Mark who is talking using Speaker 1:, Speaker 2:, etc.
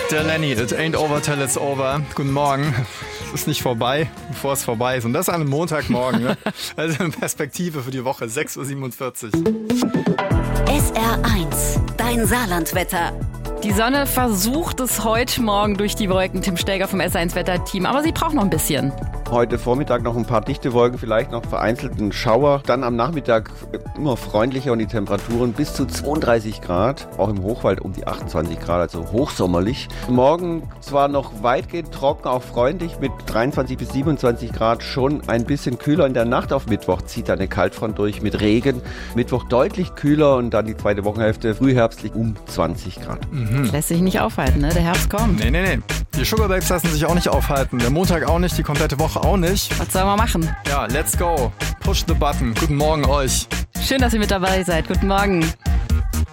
Speaker 1: Der Lenny, it ain't over till it's over. Guten Morgen. Es ist nicht vorbei, bevor es vorbei ist. Und das an einem Montagmorgen. Ne? Also eine Perspektive für die Woche, 6.47 Uhr.
Speaker 2: SR1, dein Saarlandwetter.
Speaker 3: Die Sonne versucht es heute Morgen durch die Wolken. Tim Stelger vom SR1-Wetterteam. Aber sie braucht noch ein bisschen.
Speaker 4: Heute Vormittag noch ein paar dichte Wolken, vielleicht noch vereinzelten Schauer. Dann am Nachmittag immer freundlicher und die Temperaturen bis zu 32 Grad. Auch im Hochwald um die 28 Grad, also hochsommerlich. Morgen zwar noch weitgehend trocken, auch freundlich mit 23 bis 27 Grad. Schon ein bisschen kühler. In der Nacht auf Mittwoch zieht eine Kaltfront durch mit Regen. Mittwoch deutlich kühler und dann die zweite Wochenhälfte frühherbstlich um 20 Grad.
Speaker 3: Lässt sich nicht aufhalten, ne? Der Herbst kommt.
Speaker 1: Nee. Die Sugar Babes lassen sich auch nicht aufhalten. Der Montag auch nicht, die komplette Woche auch nicht.
Speaker 3: Was sollen wir machen?
Speaker 1: Ja, let's go. Push the button. Guten Morgen euch.
Speaker 3: Schön, dass ihr mit dabei seid. Guten Morgen.